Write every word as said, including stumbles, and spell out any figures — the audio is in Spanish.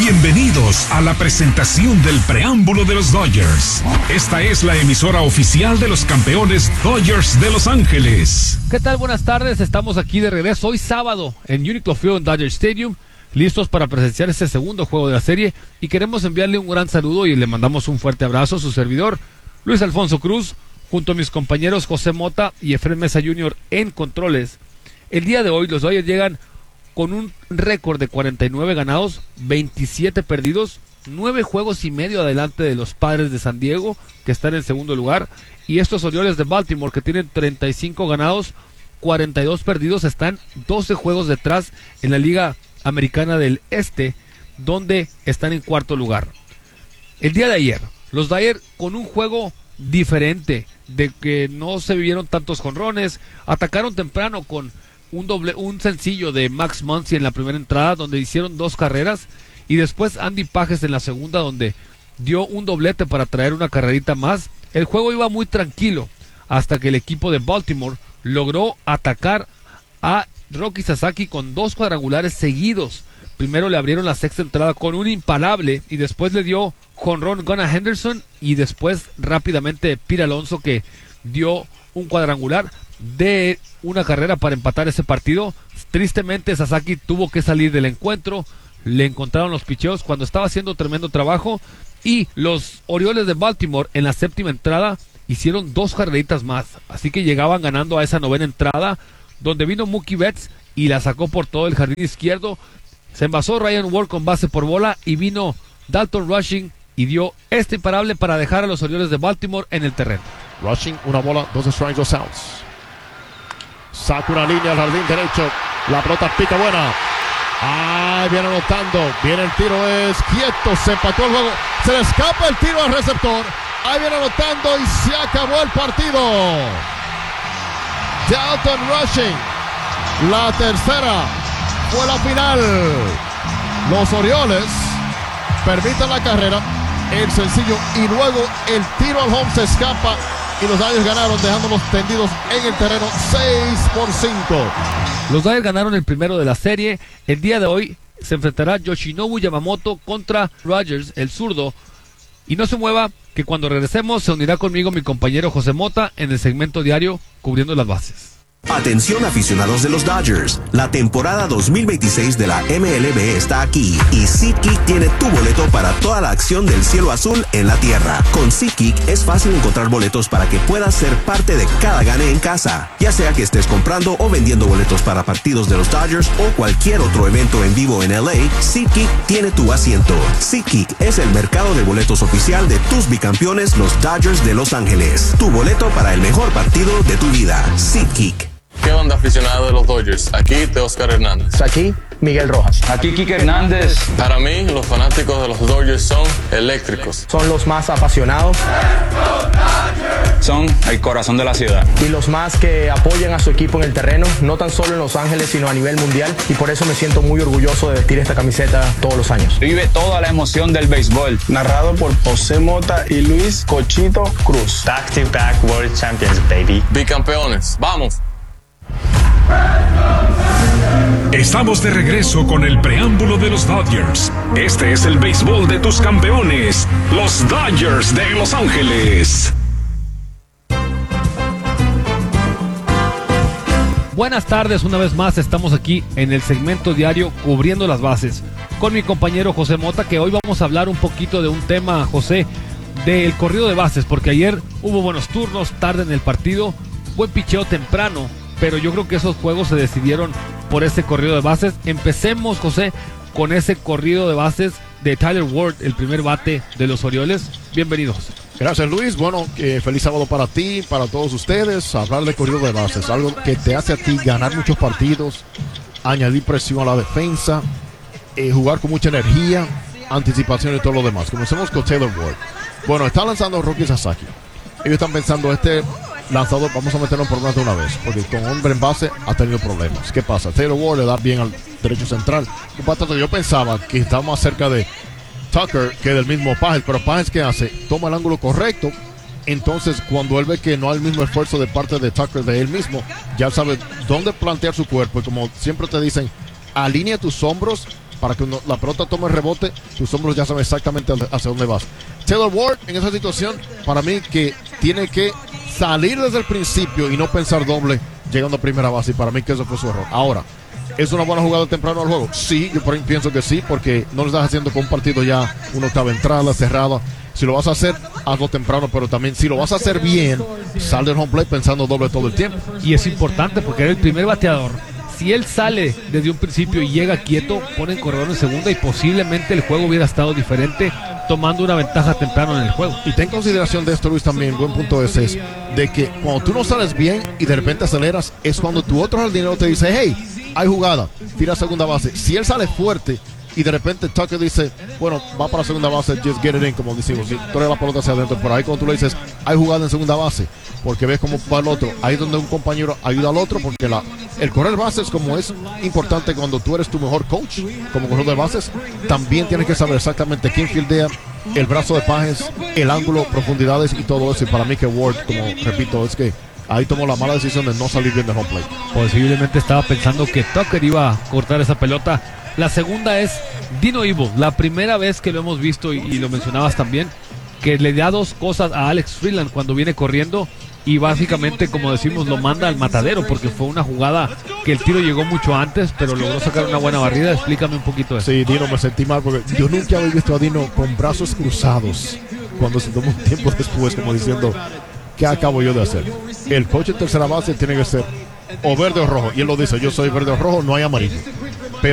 Bienvenidos a la presentación del preámbulo de los Dodgers. Esta es la emisora oficial de los campeones Dodgers de Los Ángeles. ¿Qué tal? Buenas tardes, estamos aquí de regreso hoy sábado en Uniqlo Field en Dodger Stadium, listos para presenciar este segundo juego de la serie y queremos enviarle un gran saludo y le mandamos un fuerte abrazo a su servidor, Luis Alfonso Cruz, junto a mis compañeros José Mota y Efraín Mesa junior en controles. El día de hoy los Dodgers llegan con un récord de cuarenta y nueve ganados, veintisiete perdidos, nueve juegos y medio adelante de los Padres de San Diego, que están en segundo lugar, y estos Orioles de Baltimore, que tienen treinta y cinco ganados, cuarenta y dos perdidos, están doce juegos detrás en la Liga Americana del Este, donde están en cuarto lugar. El día de ayer, los Dodgers con un juego diferente, de que no se vivieron tantos jonrones, atacaron temprano con un doble, un sencillo de Max Muncy en la primera entrada, donde hicieron dos carreras, y después Andy Pages en la segunda, donde dio un doblete para traer una carrerita más. El juego iba muy tranquilo, hasta que el equipo de Baltimore logró atacar a Roki Sasaki con dos cuadrangulares seguidos. Primero le abrieron la sexta entrada con un imparable, y después le dio jonrón Gunnar Henderson, y después rápidamente Pete Alonso, que dio un cuadrangular de una carrera para empatar ese partido. Tristemente Sasaki tuvo que salir del encuentro, le encontraron los picheos cuando estaba haciendo tremendo trabajo, y los Orioles de Baltimore en la séptima entrada hicieron dos carreritas más, así que llegaban ganando a esa novena entrada, donde vino Mookie Betts y la sacó por todo el jardín izquierdo. Se envasó Ryan Ward con base por bola y vino Dalton Rushing y dio este imparable para dejar a los Orioles de Baltimore en el terreno. Rushing, una bola, dos strikes, dos outs. Saca una línea al jardín derecho. La pelota pica buena. Ahí viene anotando. Viene el tiro, es quieto. Se empató el juego. Se le escapa el tiro al receptor. Ahí viene anotando y se acabó el partido. Dalton Rushing. La tercera fue la final. Los Orioles permiten la carrera, el sencillo, y luego el tiro al home se escapa. Y los Dodgers ganaron, dejándolos tendidos en el terreno seis por cinco. Los Dodgers ganaron el primero de la serie. El día de hoy se enfrentará Yoshinobu Yamamoto contra Rogers, el zurdo. Y no se mueva, que cuando regresemos se unirá conmigo mi compañero José Mota en el segmento diario Cubriendo las Bases. Atención aficionados de los Dodgers, la temporada dos mil veintiséis de la M L B está aquí y SeatGeek tiene tu boleto para toda la acción del cielo azul en la tierra. Con SeatGeek es fácil encontrar boletos para que puedas ser parte de cada gane en casa, ya sea que estés comprando o vendiendo boletos para partidos de los Dodgers o cualquier otro evento en vivo en L A. SeatGeek tiene tu asiento. SeatGeek es el mercado de boletos oficial de tus bicampeones, los Dodgers de Los Ángeles. Tu boleto para el mejor partido de tu vida. SeatGeek. ¿Qué onda, aficionado de los Dodgers? Aquí Teóscar Hernández. Aquí Miguel Rojas. Aquí Kike Hernández. Para mí, los fanáticos de los Dodgers son eléctricos. Son los más apasionados. Son el corazón de la ciudad. Y los más que apoyan a su equipo en el terreno, no tan solo en Los Ángeles, sino a nivel mundial. Y por eso me siento muy orgulloso de vestir esta camiseta todos los años. Vive toda la emoción del béisbol. Narrado por José Mota y Luis Cochito Cruz. Back to back World Champions, baby. Bicampeones, ¡vamos! Estamos de regreso con el preámbulo de los Dodgers. Este es el béisbol de tus campeones, los Dodgers de Los Ángeles. Buenas tardes, una vez más estamos aquí en el segmento diario Cubriendo las Bases con mi compañero José Mota, que hoy vamos a hablar un poquito de un tema, José, del corrido de bases, porque ayer hubo buenos turnos, tarde en el partido, buen picheo temprano, pero yo creo que esos juegos se decidieron por ese corrido de bases. Empecemos, José, con ese corrido de bases de Tyler Ward, el primer bate de los Orioles. Bienvenido, José. Gracias, Luis. Bueno, eh, feliz sábado para ti, para todos ustedes. Hablar de corrido de bases, algo que te hace a ti ganar muchos partidos, añadir presión a la defensa, eh, jugar con mucha energía, anticipación y todo lo demás. Comencemos con Taylor Ward. Bueno, está lanzando Roki Sasaki. Ellos están pensando, este lanzador vamos a meterlo en problemas de una vez, porque con hombre en base ha tenido problemas. ¿Qué pasa? Taylor Ward le da bien al derecho central. Yo pensaba que estaba más cerca de Tucker que del mismo Pages, pero Pages, ¿qué hace? Toma el ángulo correcto. Entonces, cuando él ve que no hay el mismo esfuerzo de parte de Tucker, de él mismo, ya sabe dónde plantear su cuerpo. Y como siempre te dicen, alinea tus hombros para que uno, la pelota tome el rebote, tus hombros ya saben exactamente hacia dónde vas. Taylor Ward en esa situación, para mí que tiene que salir desde el principio y no pensar doble llegando a primera base, y para mí que eso fue su error. Ahora, ¿es una buena jugada temprano al juego? Sí, yo por ahí pienso que sí, porque no lo estás haciendo con un partido ya una octava entrada, cerrada. Si lo vas a hacer, hazlo temprano, pero también si lo vas a hacer bien, sal del home plate pensando doble todo el tiempo. Y es importante porque era el primer bateador. Si él sale desde un principio y llega quieto, pone el corredor en segunda y posiblemente el juego hubiera estado diferente, tomando una ventaja temprano en el juego. Y ten consideración de esto, Luis, también, buen punto ese es, de que cuando tú no sales bien y de repente aceleras, es cuando tu otro jardinero te dice, hey, hay jugada, tira a segunda base. Si él sale fuerte y de repente Tucker dice, bueno, va para segunda base, just get it in, como decimos, si tú la pelota hacia adentro, por ahí cuando tú le dices, hay jugada en segunda base, porque ves cómo va el otro, ahí es donde un compañero ayuda al otro, porque la, el correr bases, como es importante cuando tú eres tu mejor coach, como corredor de bases, también tienes que saber exactamente quién fildea, el brazo de pajes, el ángulo, profundidades y todo eso. Y para mí que Ward, como repito, es que ahí tomó la mala decisión de no salir bien de home plate. Posiblemente estaba pensando que Tucker iba a cortar esa pelota. La segunda es Dino Evil, la primera vez que lo hemos visto, y, y lo mencionabas también, que le da dos cosas a Alex Freeland cuando viene corriendo y básicamente, como decimos, lo manda al matadero, porque fue una jugada que el tiro llegó mucho antes, pero logró sacar una buena barrida. Explícame un poquito de eso. Sí, Dino, me sentí mal porque yo nunca había visto a Dino con brazos cruzados cuando se tomó un tiempo después, como diciendo, ¿qué acabo yo de hacer? El coach en tercera base tiene que ser o verde o rojo, y él lo dice, yo soy verde o rojo, no hay amarillo.